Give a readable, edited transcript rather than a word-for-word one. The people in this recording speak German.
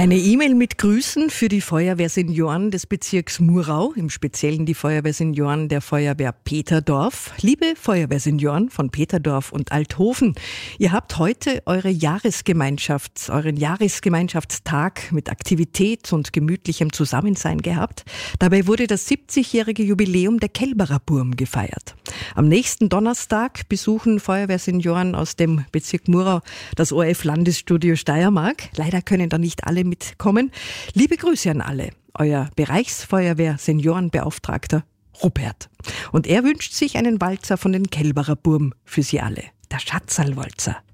Eine E-Mail mit Grüßen für die Feuerwehrsenioren des Bezirks Murau, im Speziellen die Feuerwehrsenioren der Feuerwehr Peterdorf. Liebe Feuerwehrsenioren von Peterdorf und Althofen, ihr habt heute euren Jahresgemeinschaftstag mit Aktivität und gemütlichem Zusammensein gehabt. Dabei wurde das 70-jährige Jubiläum der Kelberer Burm gefeiert. Am nächsten Donnerstag besuchen Feuerwehrsenioren aus dem Bezirk Murau das ORF-Landesstudio Steiermark. Leider können da nicht alle mitkommen. Liebe Grüße an alle. Euer Bereichsfeuerwehr-Seniorenbeauftragter Rupert. Und er wünscht sich einen Walzer von den Kelberer Burm für Sie alle. Der Schatzalwalzer.